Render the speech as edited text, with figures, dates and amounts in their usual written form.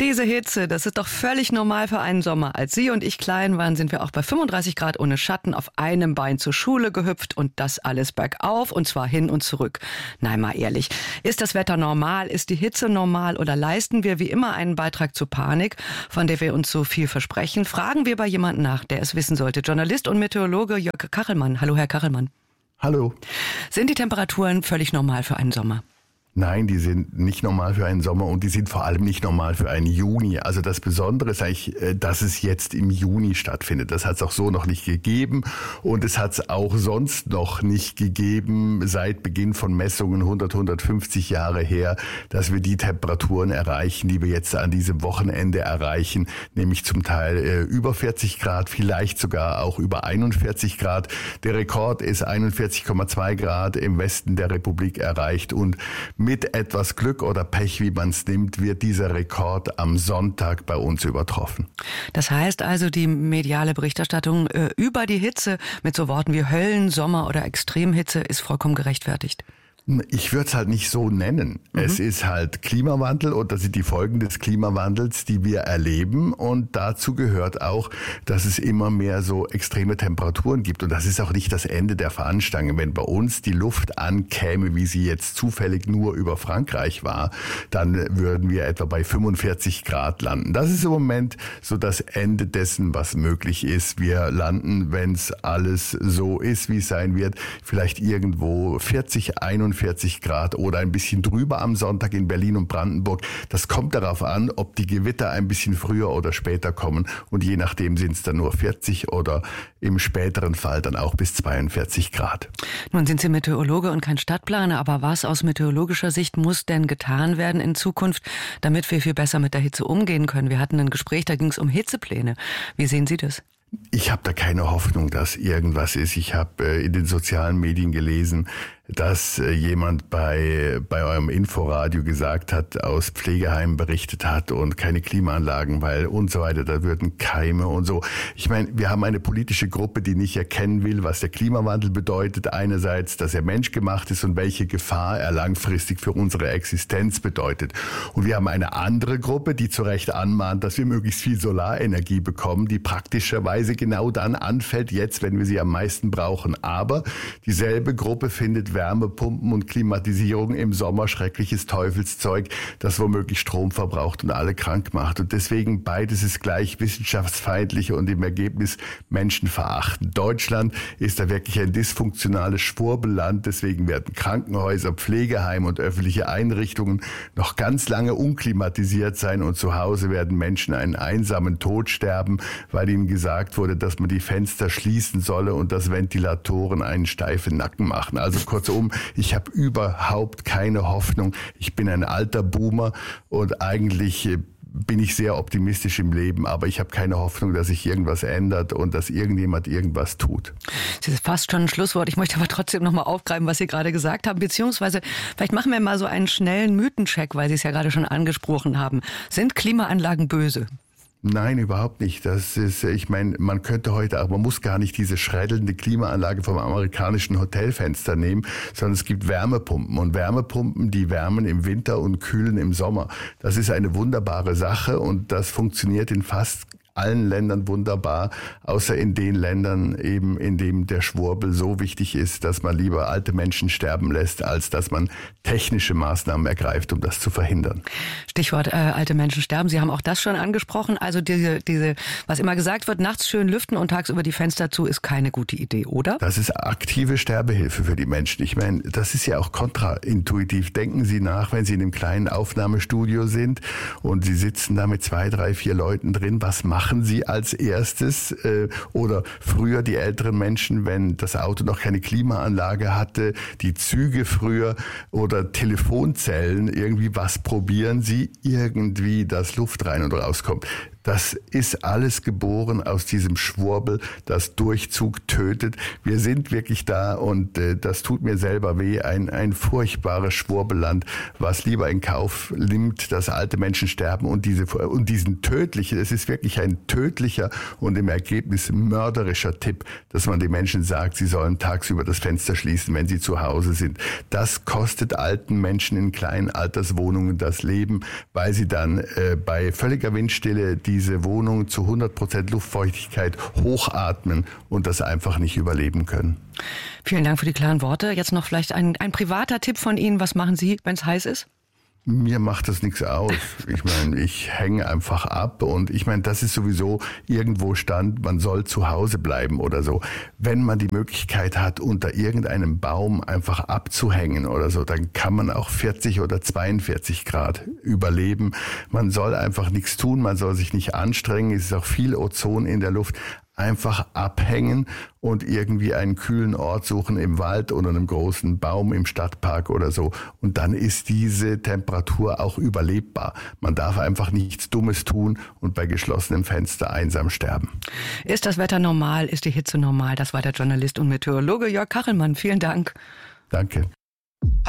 Diese Hitze, das ist doch völlig normal für einen Sommer. Als Sie und ich klein waren, sind wir auch bei 35 Grad ohne Schatten auf einem Bein zur Schule gehüpft und das alles bergauf und zwar hin und zurück. Nein, mal ehrlich, ist das Wetter normal, ist die Hitze normal oder leisten wir wie immer einen Beitrag zur Panik, von der wir uns so viel versprechen? Fragen wir bei jemandem nach, der es wissen sollte. Journalist und Meteorologe Jörg Kachelmann. Hallo, Herr Kachelmann. Hallo. Sind die Temperaturen völlig normal für einen Sommer? Nein, die sind nicht normal für einen Sommer und die sind vor allem nicht normal für einen Juni. Also das Besondere ist eigentlich, dass es jetzt im Juni stattfindet. Das hat es auch so noch nicht gegeben und es hat es auch sonst noch nicht gegeben seit Beginn von Messungen 150 Jahre her, dass wir die Temperaturen erreichen, die wir jetzt an diesem Wochenende erreichen, nämlich zum Teil über 40 Grad, vielleicht sogar auch über 41 Grad. Der Rekord ist 41,2 Grad im Westen der Republik erreicht und mit etwas Glück oder Pech, wie man es nimmt, wird dieser Rekord am Sonntag bei uns übertroffen. Das heißt also, die mediale Berichterstattung über die Hitze mit so Worten wie Höllensommer oder Extremhitze ist vollkommen gerechtfertigt. Ich würde es halt nicht so nennen. Es ist halt Klimawandel und das sind die Folgen des Klimawandels, die wir erleben. Und dazu gehört auch, dass es immer mehr so extreme Temperaturen gibt. Und das ist auch nicht das Ende der Fahnenstange. Wenn bei uns die Luft ankäme, wie sie jetzt zufällig nur über Frankreich war, dann würden wir etwa bei 45 Grad landen. Das ist im Moment so das Ende dessen, was möglich ist. Wir landen, wenn es alles so ist, wie es sein wird, vielleicht irgendwo 40, 41 Grad oder ein bisschen drüber am Sonntag in Berlin und Brandenburg. Das kommt darauf an, ob die Gewitter ein bisschen früher oder später kommen und je nachdem sind es dann nur 40 oder im späteren Fall dann auch bis 42 Grad. Nun sind Sie Meteorologe und kein Stadtplaner, aber was aus meteorologischer Sicht muss denn getan werden in Zukunft, damit wir viel besser mit der Hitze umgehen können? Wir hatten ein Gespräch, da ging es um Hitzepläne. Wie sehen Sie das? Ich habe da keine Hoffnung, dass irgendwas ist. Ich habe in den sozialen Medien gelesen, dass jemand bei eurem Inforadio gesagt hat, aus Pflegeheimen berichtet hat und keine Klimaanlagen, weil und so weiter, da würden Keime und so. Ich meine, wir haben eine politische Gruppe, die nicht erkennen will, was der Klimawandel bedeutet. Einerseits, dass er menschgemacht ist und welche Gefahr er langfristig für unsere Existenz bedeutet. Und wir haben eine andere Gruppe, die zu Recht anmahnt, dass wir möglichst viel Solarenergie bekommen, die praktischerweise genau dann anfällt, jetzt, wenn wir sie am meisten brauchen. Aber dieselbe Gruppe findet Wärmepumpen und Klimatisierung im Sommer schreckliches Teufelszeug, das womöglich Strom verbraucht und alle krank macht. Und deswegen beides ist gleich wissenschaftsfeindlich und im Ergebnis menschenverachtend. Deutschland ist da wirklich ein dysfunktionales Schwurbelland. Deswegen werden Krankenhäuser, Pflegeheime und öffentliche Einrichtungen noch ganz lange unklimatisiert sein und zu Hause werden Menschen einen einsamen Tod sterben, weil ihnen gesagt wurde, dass man die Fenster schließen solle und dass Ventilatoren einen steifen Nacken machen. Also kurzum, ich habe überhaupt keine Hoffnung. Ich bin ein alter Boomer und eigentlich bin ich sehr optimistisch im Leben, aber ich habe keine Hoffnung, dass sich irgendwas ändert und dass irgendjemand irgendwas tut. Das ist fast schon ein Schlusswort. Ich möchte aber trotzdem nochmal aufgreifen, was Sie gerade gesagt haben, beziehungsweise vielleicht machen wir mal so einen schnellen Mythencheck, weil Sie es ja gerade schon angesprochen haben. Sind Klimaanlagen böse? Nein, überhaupt nicht. Das ist, ich meine, man könnte heute, aber man muss gar nicht diese schrädelnde Klimaanlage vom amerikanischen Hotelfenster nehmen, sondern es gibt Wärmepumpen und Wärmepumpen, die wärmen im Winter und kühlen im Sommer. Das ist eine wunderbare Sache und das funktioniert in fast allen Ländern wunderbar, außer in den Ländern eben, in dem der Schwurbel so wichtig ist, dass man lieber alte Menschen sterben lässt, als dass man technische Maßnahmen ergreift, um das zu verhindern. Stichwort alte Menschen sterben. Sie haben auch das schon angesprochen. Also diese, was immer gesagt wird, nachts schön lüften und tagsüber die Fenster zu, ist keine gute Idee, oder? Das ist aktive Sterbehilfe für die Menschen. Ich meine, das ist ja auch kontraintuitiv. Denken Sie nach, wenn Sie in einem kleinen Aufnahmestudio sind und Sie sitzen da mit 2, 3, 4 Leuten drin, was machen Sie als erstes? Oder früher die älteren Menschen, wenn das Auto noch keine Klimaanlage hatte, die Züge früher oder Telefonzellen, irgendwie was probieren Sie? Irgendwie, dass Luft rein und rauskommt. Das ist alles geboren aus diesem Schwurbel, das Durchzug tötet. Wir sind wirklich da und das tut mir selber weh. Ein furchtbares Schwurbelland, was lieber in Kauf nimmt, dass alte Menschen sterben und diesen tödlichen, es ist wirklich ein tödlicher und im Ergebnis mörderischer Tipp, dass man den Menschen sagt, sie sollen tagsüber das Fenster schließen, wenn sie zu Hause sind. Das kostet alten Menschen in kleinen Alterswohnungen das Leben, weil sie dann bei völliger Windstille diese Wohnung zu 100% Luftfeuchtigkeit hochatmen und das einfach nicht überleben können. Vielen Dank für die klaren Worte. Jetzt noch vielleicht ein privater Tipp von Ihnen. Was machen Sie, wenn es heiß ist? Mir macht das nichts aus. Ich meine, ich hänge einfach ab und ich meine, das ist sowieso irgendwo stand, man soll zu Hause bleiben oder so. Wenn man die Möglichkeit hat, unter irgendeinem Baum einfach abzuhängen oder so, dann kann man auch 40 oder 42 Grad überleben. Man soll einfach nichts tun, man soll sich nicht anstrengen, es ist auch viel Ozon in der Luft. Einfach abhängen und irgendwie einen kühlen Ort suchen im Wald oder einem großen Baum im Stadtpark oder so. Und dann ist diese Temperatur auch überlebbar. Man darf einfach nichts Dummes tun und bei geschlossenem Fenster einsam sterben. Ist das Wetter normal? Ist die Hitze normal? Das war der Journalist und Meteorologe Jörg Kachelmann. Vielen Dank. Danke.